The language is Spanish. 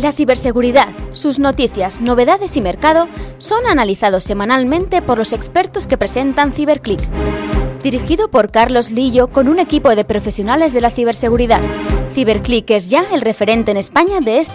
La ciberseguridad, sus noticias, novedades y mercado son analizados semanalmente por los expertos que presentan CiberClick. Dirigido por Carlos Lillo con un equipo de profesionales de la ciberseguridad. CiberClick es ya el referente en España de este